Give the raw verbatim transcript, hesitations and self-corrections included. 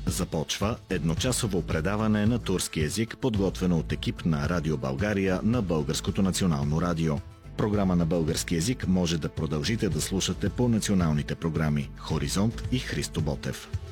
Започва едночасово предаване на турски език, подготвено от екип на Радио България на Българското национално радио. Програма на български език може да продължите да слушате по националните програми Хоризонт и Христо Ботев.